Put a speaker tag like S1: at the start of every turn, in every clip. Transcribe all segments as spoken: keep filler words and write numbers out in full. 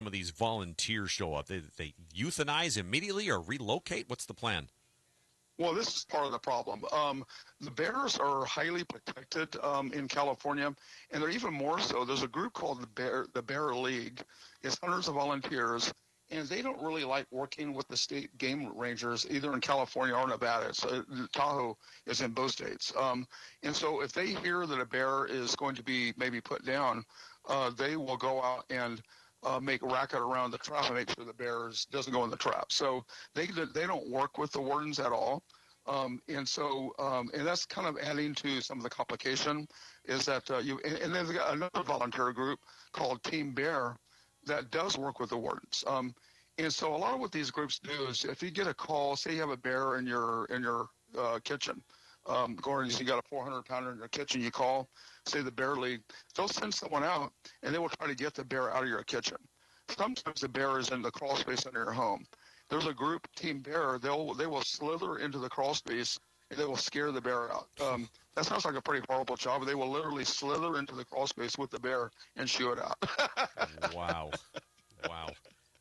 S1: of these volunteers show up? They, they euthanize immediately or relocate? What's the plan?
S2: Well, this is part of the problem. Um, the bears are highly protected um, in California, and they're even more so. There's a group called the Bear, the Bear League. It's hundreds of volunteers, and they don't really like working with the state game rangers, either in California or Nevada. So Tahoe is in both states. Um, and so if they hear that a bear is going to be maybe put down, uh, they will go out and Uh, make racket around the trap and make sure the bears doesn't go in the trap. So they they don't work with the wardens at all, um, and so um, and that's kind of adding to some of the complication. Is that uh, you and, and then they got another volunteer group called Team Bear that does work with the wardens. Um, and so a lot of what these groups do is if you get a call, say you have a bear in your in your uh, kitchen. Um, Gordon, you got a four hundred pounder in your kitchen, you call, say the Bear League, they'll send someone out, and they will try to get the bear out of your kitchen. Sometimes the bear is in the crawl space under your home. There's a group, Team Bear, they'll, they will slither into the crawl space, and they will scare the bear out. Um, that sounds like a pretty horrible job, but they will literally slither into the crawl space with the bear and shoo it out.
S1: Wow. Wow.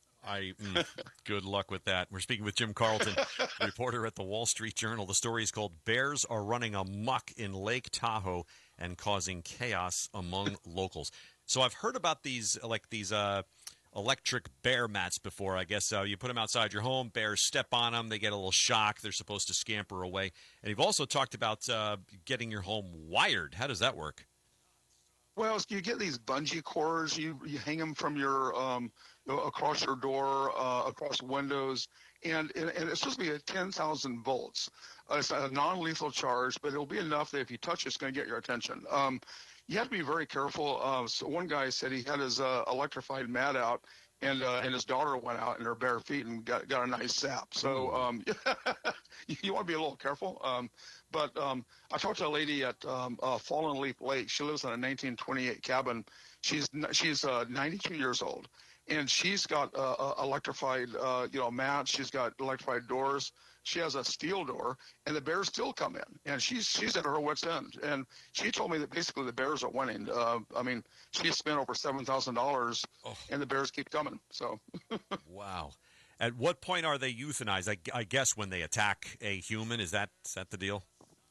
S1: I mm, good luck with that. We're speaking with Jim Carlton, reporter at the Wall Street Journal. The story is called "Bears Are Running Amok in Lake Tahoe and Causing Chaos Among Locals." So I've heard about these, like these uh, electric bear mats before. I guess uh, you put them outside your home, bears step on them, they get a little shock, they're supposed to scamper away. And you've also talked about uh, getting your home wired. How does that work?
S2: Well, you get these bungee cords. You you hang them from your um, you know, across your door, uh, across windows, and, and and it's supposed to be at ten thousand volts. Uh, it's a non-lethal charge, but it'll be enough that if you touch it, it's going to get your attention. Um, you have to be very careful. Uh, so one guy said he had his uh, electrified mat out, and uh, and his daughter went out in her bare feet and got got a nice zap. So um, you, you want to be a little careful. Um, But um, I talked to a lady at um, uh, Fallen Leaf Lake. She lives in a nineteen twenty-eight cabin. She's she's uh, ninety-two years old, and she's got uh, uh, electrified uh, you know mats. She's got electrified doors. She has a steel door, and the bears still come in. And she's she's at her wit's end. And she told me that basically the bears are winning. Uh, I mean, she spent over seven thousand dollars,
S1: oh.
S2: and the bears keep coming. So.
S1: Wow. At what point are they euthanized? I, I guess when they attack a human. Is that is that the deal?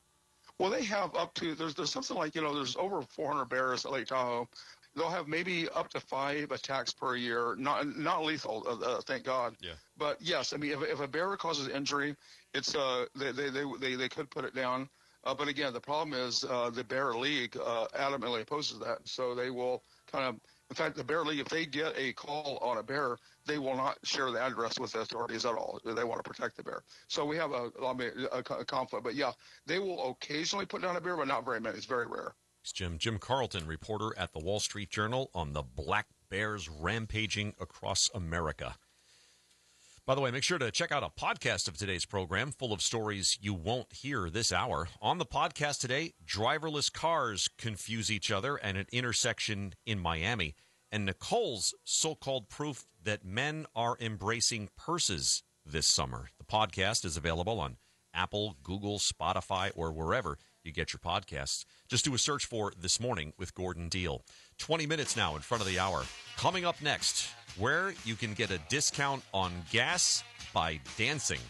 S2: Well, they have up to, there's there's something like, you know, there's over four hundred bears at Lake Tahoe. They'll have maybe up to five attacks per year, not not lethal, uh, uh, thank God.
S1: Yeah.
S2: But yes, I mean, if, if a bear causes injury, it's uh they they they they, they could put it down. Uh, but again, the problem is uh, the Bear League uh, adamantly opposes that, so they will kind of. In fact, the Bear League, if they get a call on a bear, they will not share the address with the authorities at all. They want to protect the bear. So we have a, I mean, a, a conflict. But, yeah, they will occasionally put down a bear, but not very many. It's very rare.
S1: It's Jim. Jim Carlton, reporter at the Wall Street Journal on the black bears rampaging across America. By the way, make sure to check out a podcast of today's program full of stories you won't hear this hour. On the podcast today, driverless cars confuse each other at an intersection in Miami, and Nicole's so-called proof that men are embracing purses this summer. The podcast is available on Apple, Google, Spotify, or wherever you get your podcasts. Just do a search for This Morning with Gordon Deal. twenty minutes now in front of the hour. Coming up next, where you can get a discount on gas by dancing.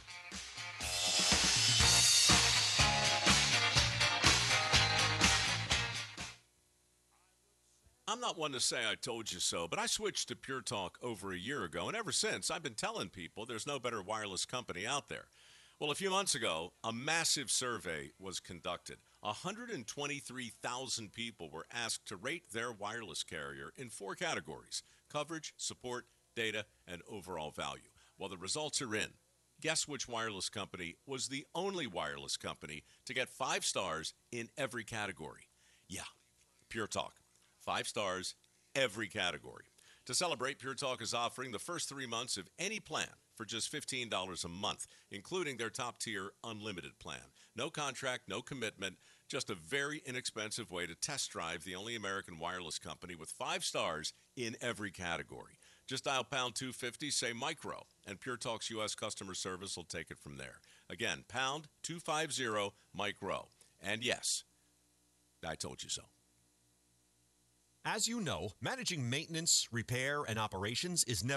S3: I'm not one to say I told you so, but I switched to Pure Talk over a year ago, and ever since I've been telling people there's no better wireless company out there. Well, a few months ago, a massive survey was conducted. one hundred twenty-three thousand people were asked to rate their wireless carrier in four categories: coverage, support, data, and overall value. Well, the results are in. Guess which wireless company was the only wireless company to get five stars in every category? Yeah, Pure Talk. Five stars, every category. To celebrate, Pure Talk is offering the first three months of any plan for just fifteen dollars a month, including their top-tier unlimited plan. No contract, no commitment, just a very inexpensive way to test drive the only American wireless company with five stars in every category. Just dial pound two fifty, say micro, and Pure Talk's U S customer service will take it from there. Again, pound two fifty, micro. And yes, I told you so.
S1: As you know, managing maintenance, repair, and operations is never